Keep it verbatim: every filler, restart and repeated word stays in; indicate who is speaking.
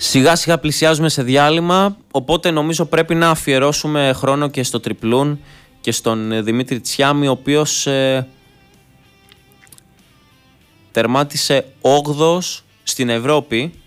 Speaker 1: Σιγά σιγά πλησιάζουμε σε διάλειμμα, οπότε νομίζω πρέπει να αφιερώσουμε χρόνο και στο τριπλούν και στον Δημήτρη Τσιάμι, ο οποίος ε, τερμάτισε όγδοος στην Ευρώπη